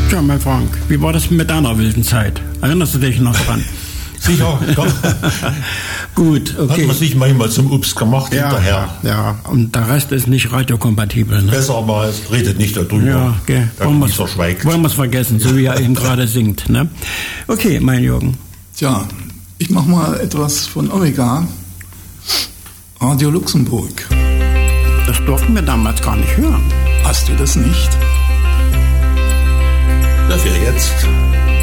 Ja, mein Frank, wie war das mit deiner wilden Zeit? Erinnerst du dich noch dran? Sicher, doch. Gut, okay. Hat man sich manchmal zum Obst gemacht hinterher. Ja, und der Rest ist nicht radiokompatibel. Ne? Besser mal, redet nicht darüber. Ja, okay. Wollen wir es vergessen, so wie er eben gerade singt. Ne? Okay, mein Jürgen. Tja, ich mach mal etwas von Omega. Radio Luxemburg. Das durften wir damals gar nicht hören. Hast du das nicht? Dafür jetzt